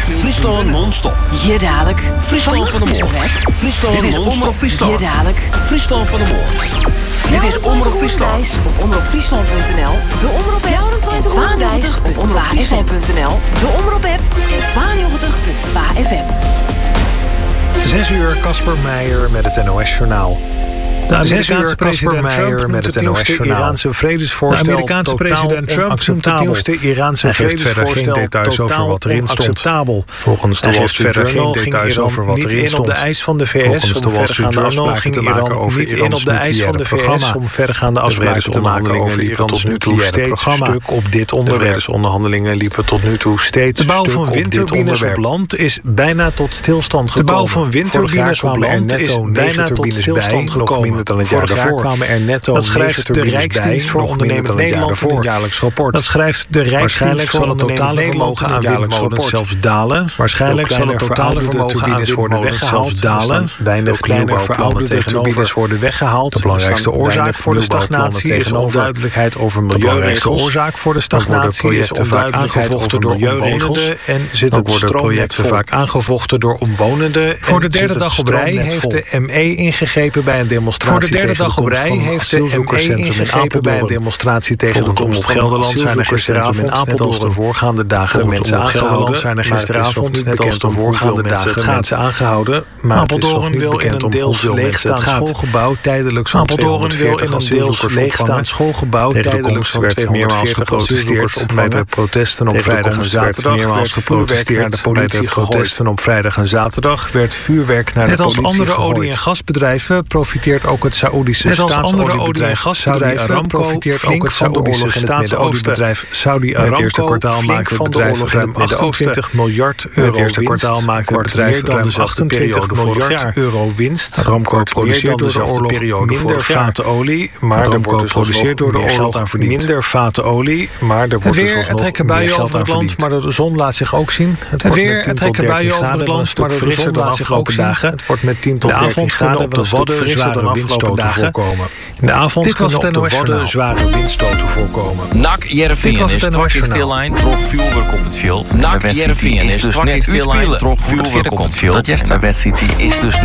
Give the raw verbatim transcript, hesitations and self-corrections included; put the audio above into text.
Friesland non-stop. Hier dadelijk. Friesland van de Moor. Friesland Dit is Omroep Friesland. Hier dadelijk. Friesland van de Moor. Dit is Omroep Friesland. Op omroep friesland punt n l. De Omroep app. En tweeëntwintig op omroep friesland punt n l. De Omroep app. En tweeënnegentig komma twee F M. Zes uur, Casper Meijer met het N O S-journaal. De Amerikaanse president Trump noemt het nieuwste Iraanse vredesvoorstel De Amerikaanse president Trump noemt het nieuwste Iraanse vredesvoorstel geen details over wat erin stond. Volgens de Wall Street Journal ging Iran niet in op de eis van de V S om verdergaande afspraken te maken over niet in op de eis van de V S om verdergaande afspraken te maken over Irans nucleaire programma. Stuk op dit onderwerp. De vredesonderhandelingen liepen tot nu toe steeds De bouw van windturbines op land is bijna tot stilstand gekomen. De bouw van windturbines op land is bijna tot stilstand gekomen. Dan het jaar daarvoor kwamen er netto dat schrijft de Rijksdienst voor Ondernemend Nederland in een jaarlijks rapport. Dat schrijft de Rijksdienst voor het totale vermogen aan windmolens zelfs dalen. Waarschijnlijk zal het totale vermogen aan windmolens weggehaald dalen. Weinig kleiner verouderde turbines worden weggehaald. De belangrijkste oorzaak voor de stagnatie is onduidelijkheid over milieuregels. De oorzaak voor de stagnatie is onduidelijkheid over milieuregels. En zit ook worden projecten vaak aangevochten door omwonenden. Voor de derde dag op rij heeft de M E ingegrepen bij een demonstratie. Voor de derde dag op rij heeft de M E ingegrepen bij een demonstratie tegen de komst van Gelderland. Zijn er gisteravond, net als de voorgaande dagen, mensen aangehouden. Zijn er gisteravond, net als de voorgaande dagen, mensen aangehouden. Maar Apeldoorn wil in een deels leegstaand schoolgebouw tijdelijk zo'n Apeldoorn wil in een deels leegstaand schoolgebouw tijdelijk zo'n werd meermaals geprotesteerd bij de protesten op vrijdag en zaterdag. Meermaals geprotesteerd naar de politie protesten op vrijdag en zaterdag werd vuurwerk naar de politie gegooid. Net als andere olie- en gasbedrijven profiteert ook het Saoedische staatsoliebedrijf Saudi Aramco profiteert ook het Saoedische staatsoliebedrijf Saudi Aramco. Het eerste kwartaal maakte het bedrijf ruim achtentwintig miljard euro winst. Het eerste kwartaal maakte het bedrijf ruim achtentwintig miljard euro winst. Aramco produceert door de oorlog minder vaten olie, maar er wordt geproduceerd door de oorlog minder vaten olie, maar er wordt dus nog meer geld over het land, maar de zon laat zich ook zien. Het weer, het trekken buien over het land, maar de zon laat zich ook zien. Het wordt met tien tot dertien graden op de Wadden zware windstoten voorkomen. In de avond Dit kunnen op de Wadden zware windstoten voorkomen. N A C Jereveen is twaalf veel lijn, droog vuurwerk op het veld. N A C Jereveen is dus net veel lijn, droog vuurwerk op het veld. De wedstrijd is dus